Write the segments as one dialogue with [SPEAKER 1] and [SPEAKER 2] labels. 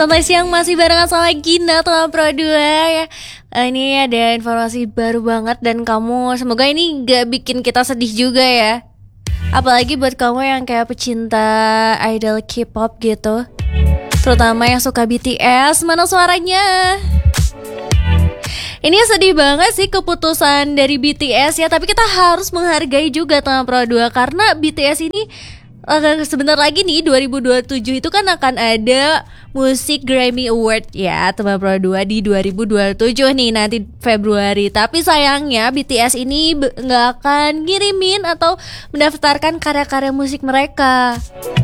[SPEAKER 1] Santai siang masih barengan sama Gina teman Pro 2 ya. Ini ada informasi baru banget dan semoga ini gak bikin kita sedih juga ya. Apalagi buat kamu yang kayak pecinta idol K-pop gitu, terutama yang suka BTS. Mana suaranya? Ini sedih banget sih keputusan dari BTS ya. Tapi kita harus menghargai juga teman Pro 2, karena BTS ini sebentar lagi nih 2027 itu kan akan ada Musik Grammy Award ya teman Pro 2 di 2027 nih nanti Februari. Tapi sayangnya BTS ini gak akan ngirimin atau mendaftarkan karya-karya musik mereka,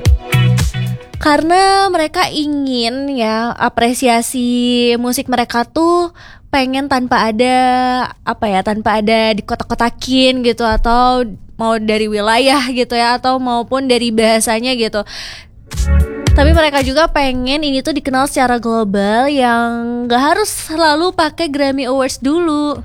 [SPEAKER 1] karena mereka ingin ya apresiasi musik mereka tuh pengen tanpa ada dikotak-kotakin gitu, atau mau dari wilayah gitu ya, atau maupun dari bahasanya gitu. Tapi mereka juga pengen ini tuh dikenal secara global, yang gak harus selalu pakai Grammy Awards dulu.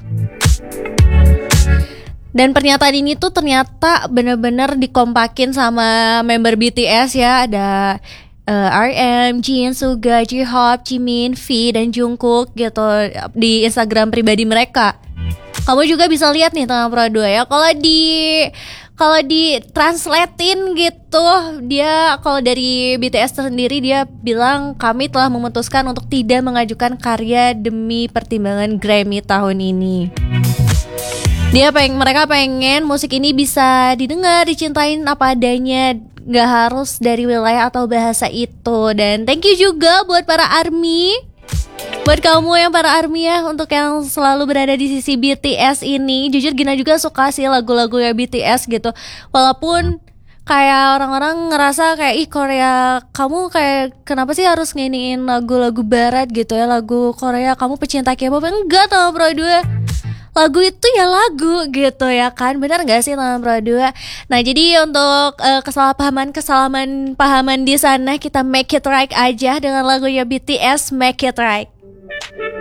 [SPEAKER 1] Dan pernyataan ini tuh ternyata bener-bener dikompakin sama member BTS ya. Ada RM, Jin, Suga, J-Hope, Jimin, V, dan Jungkook gitu di Instagram pribadi mereka. Kamu juga bisa lihat nih teman Pro 2 ya. Kalau di translatein gitu, dia kalau dari BTS sendiri dia bilang, kami telah memutuskan untuk tidak mengajukan karya demi pertimbangan Grammy tahun ini. Mereka pengen musik ini bisa didengar, dicintain apa adanya, gak harus dari wilayah atau bahasa itu. Dan thank you juga buat para ARMY, buat kamu yang para ARMY ya, untuk yang selalu berada di sisi BTS ini. Jujur Gina juga suka sih lagu-lagu ya BTS gitu. Walaupun kayak orang-orang ngerasa kayak, ih Korea, kamu kayak kenapa sih harus nginiin lagu-lagu barat gitu ya, lagu Korea, kamu pecinta K-pop. Enggak teman Pro 2, lagu itu ya lagu gitu ya kan. Benar gak sih teman Pro 2? Nah jadi untuk kesalahpahaman di sana, kita make it right aja dengan lagunya BTS, Make It Right.